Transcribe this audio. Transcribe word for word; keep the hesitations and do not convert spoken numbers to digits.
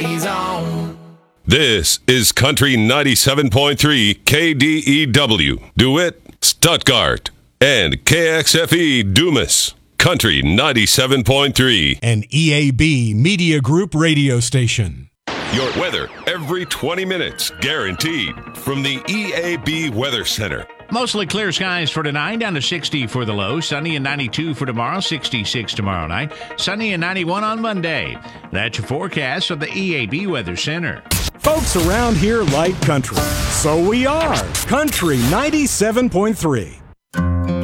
Blaze on. This is Country ninety-seven point three K D E W, DeWitt, Stuttgart, and K X F E Dumas. Country ninety-seven point three. An E A B Media Group radio station. Your weather every twenty minutes, guaranteed, from the E A B Weather Center. Mostly clear skies for tonight, down to sixty for the low. Sunny and ninety-two for tomorrow, sixty-six tomorrow night. Sunny and ninety-one on Monday. That's your forecast from the E A B Weather Center. Folks around here like country, so we are Country ninety-seven point three.